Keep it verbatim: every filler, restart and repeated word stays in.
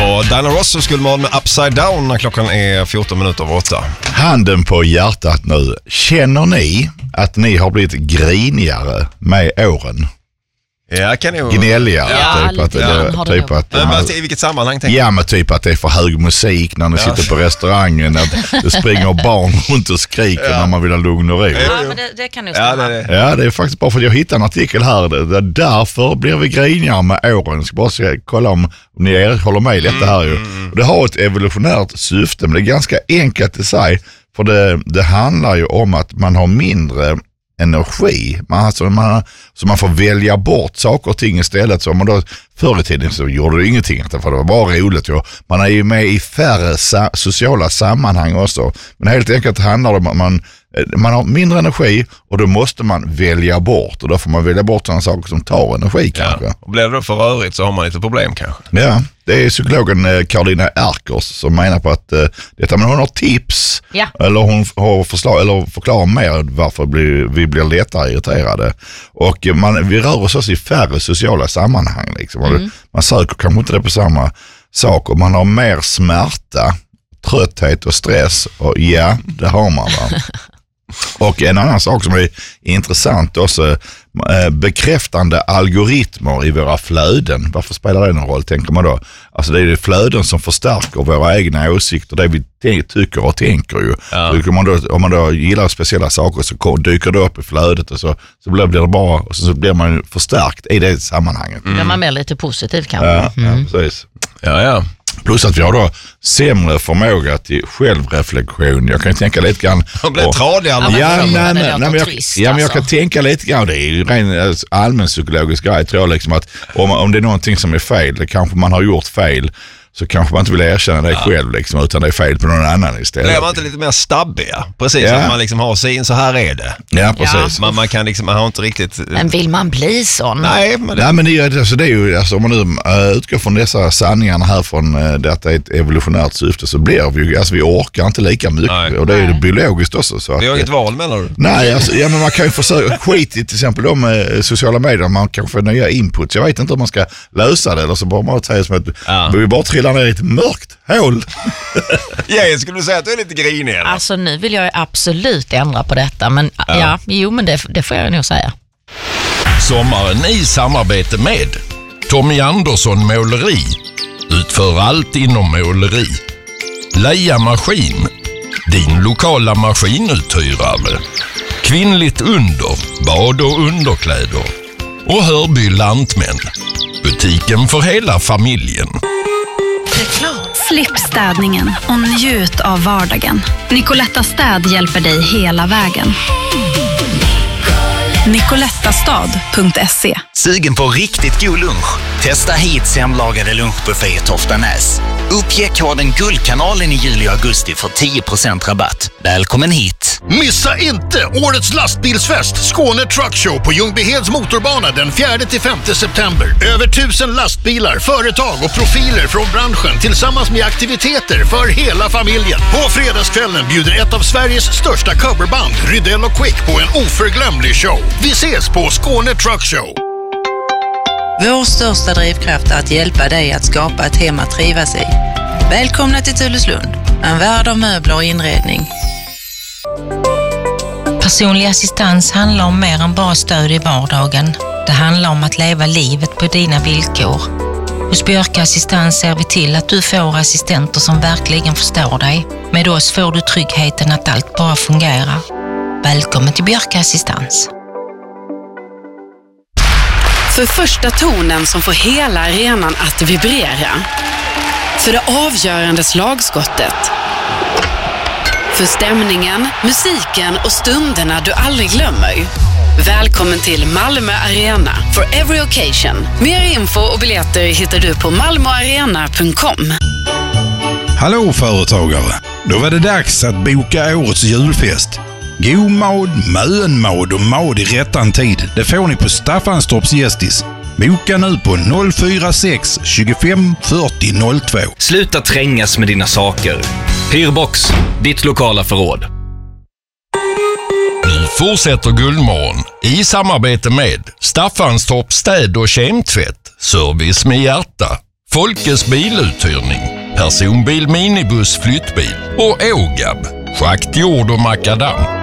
Och Diana Ross skulle man med Upside Down när klockan är fjorton minuter över åtta. Handen på hjärtat nu. Känner ni att ni har blivit grinigare med åren? Ja, kan jag... Gnälligare, Ja, typ att det, ja, typ att men, men, i vilket sammanhang tänker Ja, men typ att det är för hög musik när ni ja. sitter på restaurangen, att det springer barn runt och skriker ja. när man vill ha lugn och ro. Ja, men det, det kan nog stämma. Ja, det är det. Ja, det är faktiskt bara för att jag hittade en artikel här. Det, därför blir vi grinigare med åren. Jag ska bara se, kolla om, om ni er, håller med i detta här ju. Och det har ett evolutionärt syfte, men det är ganska enkelt i sig. För det, det handlar ju om att man har mindre energi. Man, alltså, man, så man får välja bort saker och ting istället. Så man då, förr i tiden så gjorde det ingenting, för det var bara roligt. Och man är ju med i färre sa, sociala sammanhang också. Men helt enkelt handlar det om att man, man har mindre energi och då måste man välja bort. Och då får man välja bort sådana saker som tar energi kanske. Ja. Och blir det då för rörigt så har man lite problem kanske. Ja, det är psykologen Karolina Erkers som menar på att uh, detta, men hon har tips ja. eller hon har förslag, eller förklarar mer varför vi, vi blir lättare irriterade. Och man, vi rör oss också i färre sociala sammanhang liksom. Mm. Man söker kanske inte det på samma sak och man har mer smärta, trötthet och stress och ja, det har man va. Och en annan sak som är intressant också, bekräftande algoritmer i våra flöden. Varför spelar det någon roll, tänker man då? Alltså det är det flöden som förstärker våra egna åsikter, det vi t- tycker och tänker ju. Ja. Så man då, om man då gillar speciella saker så dyker det upp i flödet och så, så blir det bra och så blir man förstärkt i det sammanhanget. Mm. Blir man mer lite positiv kanske. Ja, mm. ja precis. Ja, ja. Plus att vi har då sämre förmåga till självreflektion. Jag kan tänka lite grann... De blir tradiga. Ja, ja, nej, nej, nej, men jag, trist, ja, men jag alltså. kan tänka lite grann, det är ju ren allmän psykologisk grej, tror jag, liksom att om, om det är någonting som är fel, det kanske man har gjort fel, så kanske man inte vill erkänna det ja. själv liksom, utan det är fel på någon annan istället. Blir man inte lite mer stabbiga? Precis, ja. att man liksom har sin, så här är det. Ja, precis. Ja. Man, man kan liksom, man har inte riktigt... Men vill man bli sån? Nej, men det... Nej, men det är, alltså, det är ju, alltså, om man nu äh, utgår från dessa sanningarna här från äh, detta är ett evolutionärt syfte, så blir vi ju, alltså vi orkar inte lika mycket. Nej. Och det är ju biologiskt också. Så vi har att, inget val, menar du? Nej, alltså, ja, men man kan ju försöka, skit i till exempel de med sociala medier, man kan få nya input. Jag vet inte hur man ska lösa det, eller så bara man säger som att ja. vi bara trillar ner i ett mörkt hål. Ja, skulle du säga att du är lite grinig eller? Alltså nu vill jag absolut ändra på detta, men ja, ja jo men det, det får jag nog säga. Sommaren i samarbete med Tommy Andersson Måleri. Utför allt inom måleri. Leia Maskin, din lokala maskinuthyrare. Kvinnligt under, bad och underkläder. Och Hörby Lantmän, butiken för hela familjen. Slipp städningen och njut av vardagen. Nicoletta Städ hjälper dig hela vägen. nicolettastad punkt se. Sugen på riktigt god lunch? Testa hit hemlagade lunchbuffé i Toftanäs. Uppge koden Guldkanalen i juli och augusti för tio procent rabatt. Välkommen hit! Missa inte årets lastbilsfest Skåne Truck Show på Ljungbyheds motorbana den fjärde till femte september. Över tusen lastbilar, företag och profiler från branschen tillsammans med aktiviteter för hela familjen. På fredagskvällen bjuder ett av Sveriges största coverband, Rydell och Quick, på en oförglömlig show. Vi ses på Skåne Truck Show. Vår största drivkraft är att hjälpa dig att skapa ett hem att trivas i. Välkomna till Tulleslund, en värld av möbler och inredning. Personlig assistans handlar om mer än bara stöd i vardagen. Det handlar om att leva livet på dina villkor. Hos Björka Assistans ser vi till att du får assistenter som verkligen förstår dig. Med oss får du tryggheten att allt bara fungerar. Välkommen till Björka Assistans. För första tonen som får hela arenan att vibrera. För det avgörande slagskottet. För stämningen, musiken och stunderna du aldrig glömmer. Välkommen till Malmö Arena for every occasion. Mer info och biljetter hittar du på malmoarena punkt com. Hallå företagare! Då var det dags att boka årets julfest. God mad, mönmad och mad i rättan tid. Det får ni på Staffanstorps Gästis. Boka nu på noll fyra sex tjugofem fyrtio noll två. Sluta trängas med dina saker. Hyrbox, ditt lokala förråd. Nu fortsätter Guldmorgon i samarbete med Staffanstorps städ- och kemtvätt. Service med hjärta. Folkes biluthyrning, personbil, minibuss, flyttbil och Ågab, schakt, jord och makadam.